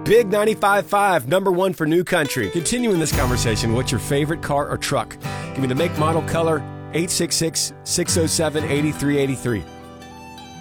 Big 95.5, number one for New Country. Continuing this conversation, what's your favorite car or truck? Give me the make, model, color, 866-607-8383.